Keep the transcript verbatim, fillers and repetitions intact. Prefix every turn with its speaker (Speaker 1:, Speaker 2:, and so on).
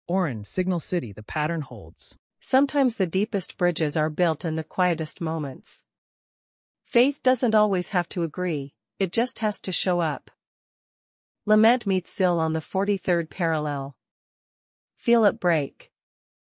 Speaker 1: Oren, Signal City, the pattern holds.
Speaker 2: Sometimes the deepest bridges are built in the quietest moments. Faith doesn't always have to agree, it just has to show up. Lamed meets Zil on the forty-third parallel. Feel it break.